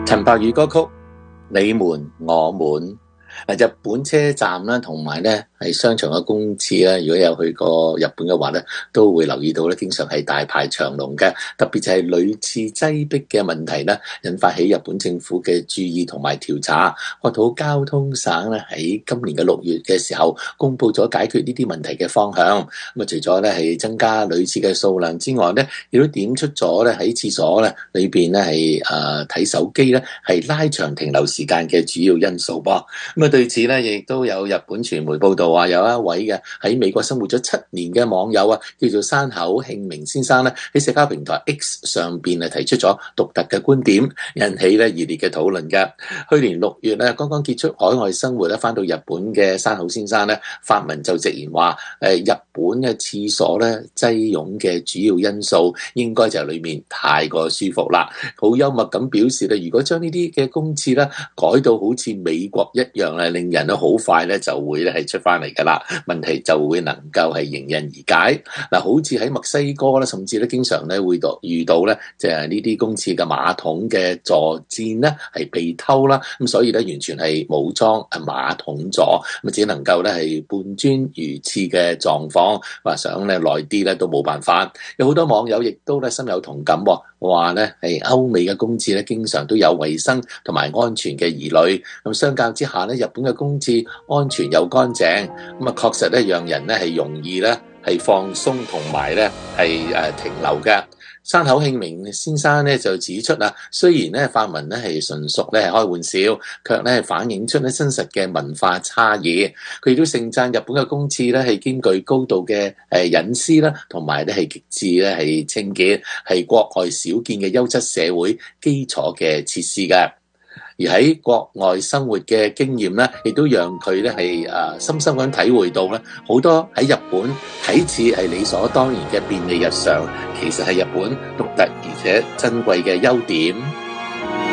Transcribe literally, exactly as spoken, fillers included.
陳柏宇歌曲《你們我們》。日本車站啦，同埋咧係商場嘅公廁咧，如果有去過日本嘅話咧，都會留意到咧，經常係大排長龍嘅。特別就係女廁擠迫嘅問題咧，引發起日本政府嘅注意同埋調查。國土交通省咧喺今年嘅六月嘅時候，公布咗解決呢啲問題嘅方向。咁啊，除咗咧係增加女廁嘅數量之外咧，亦都點出咗咧喺廁所咧裏邊咧係誒睇手機咧係拉長停留時間嘅主要因素噃。咁啊，對此咧，亦都有日本傳媒報道話，有一位嘅喺美國生活咗七年嘅網友啊，叫做山口慶明先生咧，喺社交平台 X 上邊啊提出咗獨特嘅觀點，引起咧熱烈嘅討論嘅。去年六月咧，剛剛結束海外生活咧，翻到日本嘅山口先生咧，發文就直言話：誒日本嘅廁所咧擠擁嘅主要因素，應該就係裏面太過舒服啦。好幽默咁表示咧，如果將呢啲嘅公廁咧改到好似美國一樣咧，令人都好快咧就會咧係出翻嚟噶啦，問題就會能夠係迎刃而解。嗱，好似喺墨西哥咧，甚至咧經常咧會到遇到咧，就係呢啲公廁嘅馬桶嘅座墊咧係被偷啦，咁所以咧完全係冇裝啊馬桶座，咁只能夠咧係半磚如廁嘅狀況，話想咧耐啲咧都冇辦法。有好多網友亦都咧深有同感，話咧係歐美嘅公廁咧經常都有衛生同埋安全嘅疑慮，咁相較之下咧，日本嘅公廁安全又乾淨，咁啊確實咧讓人咧係容易咧係放鬆同埋咧係誒停留嘅。山口慶明先生咧就指出啊，雖然咧發文咧係純屬咧係開玩笑，卻咧係反映出咧真實嘅文化差異。佢亦都盛讚日本嘅公廁咧係兼具高度嘅誒隱私啦，同埋咧係極致咧係清潔，係國外少見嘅優質社會基礎嘅設施嘅。而喺國外生活嘅經驗咧，亦都讓佢咧係誒深深咁體會到咧，好多喺日本睇似係理所當然嘅便利日常，其實係日本獨特而且珍貴嘅優點。